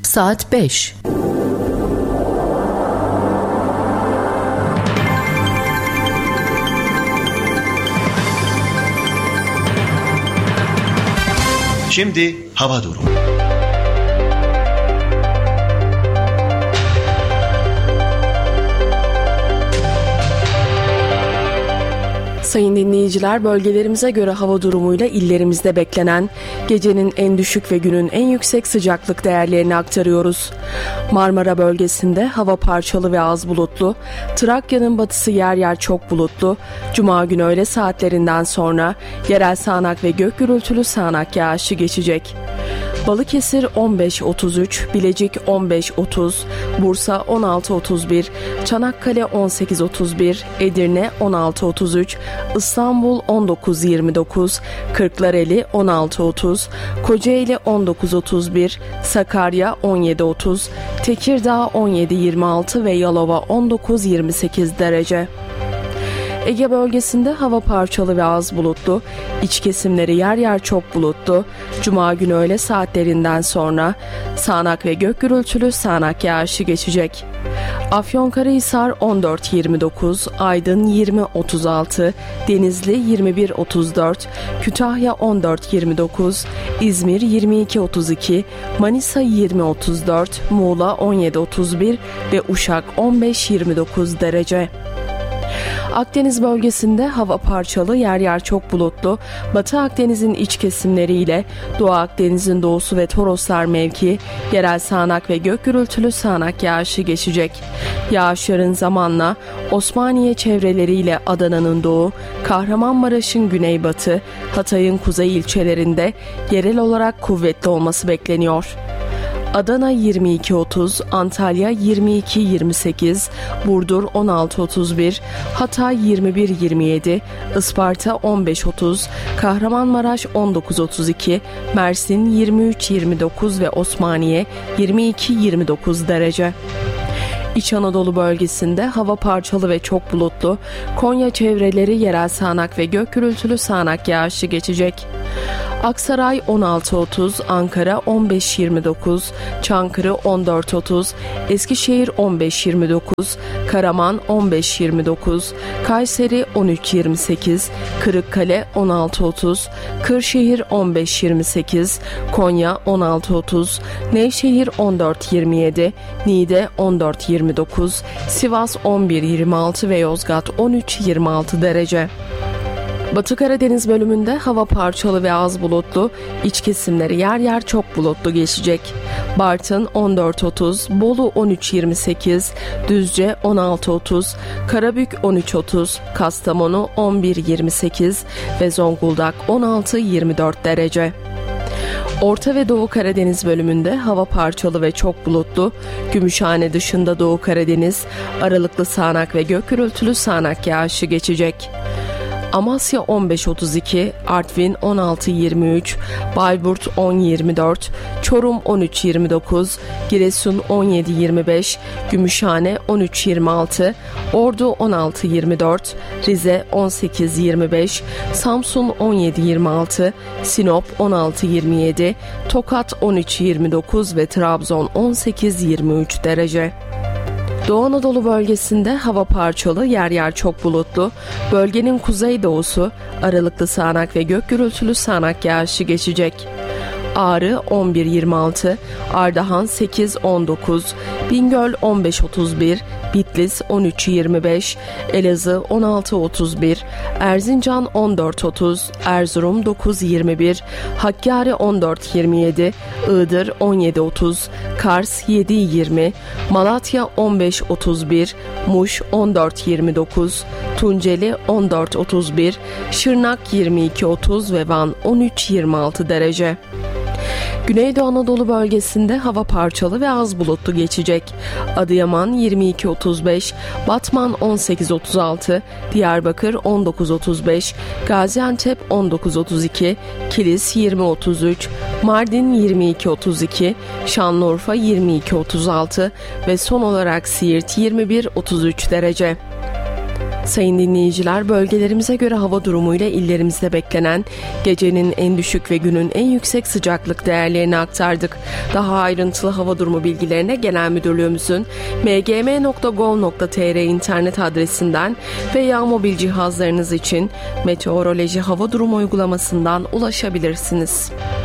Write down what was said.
Saat 5. Şimdi hava durumu. Sayın dinleyiciler, bölgelerimize göre hava durumuyla illerimizde beklenen gecenin en düşük ve günün en yüksek sıcaklık değerlerini aktarıyoruz. Marmara bölgesinde hava parçalı ve az bulutlu, Trakya'nın batısı yer yer çok bulutlu, Cuma günü öğle saatlerinden sonra yerel sağanak ve gök gürültülü sağanak yağışı geçecek. Balıkesir 15-33, Bilecik 15-30, Bursa 16-31, Çanakkale 18-31, Edirne 16-33, İstanbul 19-29, Kırklareli 16-30, Kocaeli 19-31, Sakarya 17-30, Tekirdağ 17-26 ve Yalova 19-28 derece. Ege bölgesinde hava parçalı ve az bulutlu, iç kesimleri yer yer çok bulutlu, Cuma günü öğle saatlerinden sonra sağanak ve gök gürültülü sağanak yağışı geçecek. Afyonkarahisar 14-29, Aydın 20-36, Denizli 21-34, Kütahya 14-29, İzmir 22-32, Manisa 20-34, Muğla 17-31 ve Uşak 15-29 derece. Akdeniz bölgesinde hava parçalı, yer yer çok bulutlu, Batı Akdeniz'in iç kesimleriyle Doğu Akdeniz'in doğusu ve Toroslar mevki yerel sağanak ve gök gürültülü sağanak yağışı geçecek. Yağışların zamanla Osmaniye çevreleriyle Adana'nın doğu, Kahramanmaraş'ın güneybatı, Hatay'ın kuzey ilçelerinde yerel olarak kuvvetli olması bekleniyor. Adana 22-30, Antalya 22-28, Burdur 16-31, Hatay 21-27, Isparta 15-30, Kahramanmaraş 19-32, Mersin 23-29 ve Osmaniye 22-29 derece. İç Anadolu bölgesinde hava parçalı ve çok bulutlu, Konya çevreleri yerel sağanak ve gök gürültülü sağanak yağışı geçecek. Aksaray 16-30, Ankara 15-29, Çankırı 14-30, Eskişehir 15-29, Karaman 15-29, Kayseri 13-28, Kırıkkale 16-30, Kırşehir 15-28, Konya 16-30, Nevşehir 14-27, Niğde 14-29, Sivas 11-26 ve Yozgat 13-26 derece. Batı Karadeniz bölümünde hava parçalı ve az bulutlu, iç kesimleri yer yer çok bulutlu geçecek. Bartın 14-30, Bolu 13-28, Düzce 16-30, Karabük 13-30, Kastamonu 11-28 ve Zonguldak 16-24 derece. Orta ve Doğu Karadeniz bölümünde hava parçalı ve çok bulutlu, Gümüşhane dışında Doğu Karadeniz, aralıklı sağanak ve gök gürültülü sağanak yağışı geçecek. Amasya 15-32, Artvin 16-23, Bayburt 10-24, Çorum 13-29, Giresun 17-25, Gümüşhane 13-26, Ordu 16-24, Rize 18-25, Samsun 17-26, Sinop 16-27, Tokat 13-29 ve Trabzon 18-23 derece. Doğu Anadolu bölgesinde hava parçalı, yer yer çok bulutlu, bölgenin kuzeydoğusu aralıklı sağanak ve gök gürültülü sağanak yağışı geçecek. Ağrı 11-26, Ardahan 8-19, Bingöl 15-31, Bitlis 13-25, Elazığ 16-31, Erzincan 14-30, Erzurum 9-21, Hakkari 14-27, Iğdır 17-30, Kars 7-20, Malatya 15-31, Muş 14-29, Tunceli 14-31, Şırnak 22-30 ve Van 13-26 derece. Güneydoğu Anadolu bölgesinde hava parçalı ve az bulutlu geçecek. Adıyaman 22-35, Batman 18-36, Diyarbakır 19-35, Gaziantep 19-32, Kilis 20-33, Mardin 22-32, Şanlıurfa 22-36 ve son olarak Siirt 21-33 derece. Sayın dinleyiciler, bölgelerimize göre hava durumuyla illerimizde beklenen gecenin en düşük ve günün en yüksek sıcaklık değerlerini aktardık. Daha ayrıntılı hava durumu bilgilerine Genel Müdürlüğümüzün mgm.gov.tr internet adresinden veya mobil cihazlarınız için meteoroloji hava durumu uygulamasından ulaşabilirsiniz.